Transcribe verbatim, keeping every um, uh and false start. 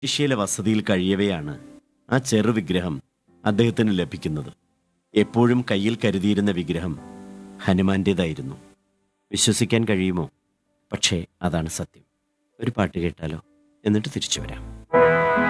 ഏഷ്യയിലെ വസതിയിൽ കഴിയവെയാണ് ആ ചെറു വിഗ്രഹം അദ്ദേഹത്തിന് ലഭിക്കുന്നത്. എപ്പോഴും കയ്യിൽ കരുതിയിരുന്ന വിഗ്രഹം ഹനുമാന്റേതായിരുന്നു. വിശ്വസിക്കാൻ കഴിയുമോ? പക്ഷേ അതാണ് സത്യം. ഒരു പാട്ട് കേട്ടാലോ, എന്നിട്ട് തിരിച്ചു വരാം.